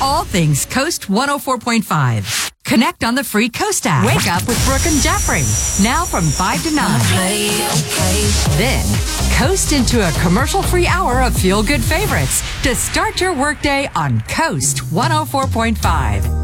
all things Coast 104.5. Connect on the free Coast app. Wake up with Brooke and Jeffrey. Now from 5 to 9. Then, coast into a commercial-free hour of feel-good favorites to start your workday on Coast 104.5.